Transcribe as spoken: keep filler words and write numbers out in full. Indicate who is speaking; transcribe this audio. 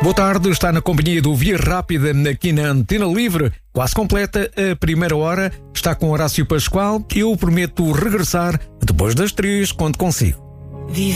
Speaker 1: Boa tarde, está na companhia do Via Rápida aqui na Antena Livre, quase completa a primeira hora, está com Horácio Pascoal. Eu prometo regressar depois das três, quando consigo.